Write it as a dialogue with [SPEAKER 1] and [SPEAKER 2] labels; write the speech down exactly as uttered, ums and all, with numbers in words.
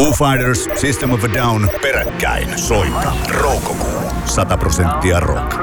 [SPEAKER 1] Foo Fighters, System of a Down, peräkkäin. Soita Roukokuu. sata prosenttia rock.